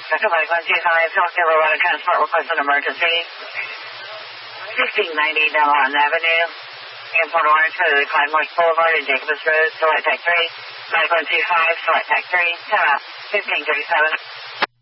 Second Bike 125, South Carolina Transport request an emergency. 1690 Delaware Avenue, in Port Orange for the Clyde Morse Boulevard and Jacobus Road, select type 3. Bike 125, select type 3, 10 out, 1537.